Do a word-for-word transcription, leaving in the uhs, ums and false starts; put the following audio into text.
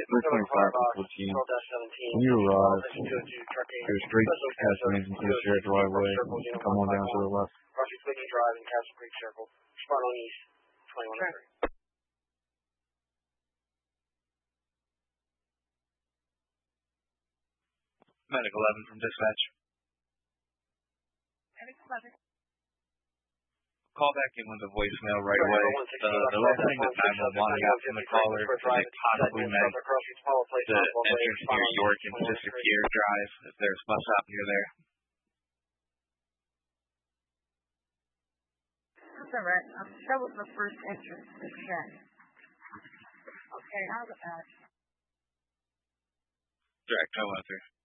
three twenty-five for fourteen. When you arrive, go straight past the engine to the shared driveway and come on down to the left. Crossing Whitney Drive in Castle Creek Circle. Respond on East, twenty-one oh three. Medic eleven from dispatch. Medic eleven. Call back in with a voicemail right away. The, the last thing that nine one one got from the caller is they possibly meant the entrance near York and Sister Pierre Drive, if there's a bus stop near there. That's all right. I'll show it the first entrance to check. Okay, how's it at? Direct, I went through.